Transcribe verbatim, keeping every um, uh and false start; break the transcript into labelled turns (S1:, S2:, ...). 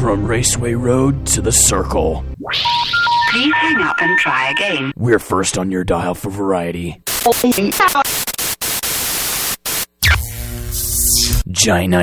S1: from Raceway Road to the Circle.
S2: Please hang up and try again.
S1: We're first on your dial for variety. Giant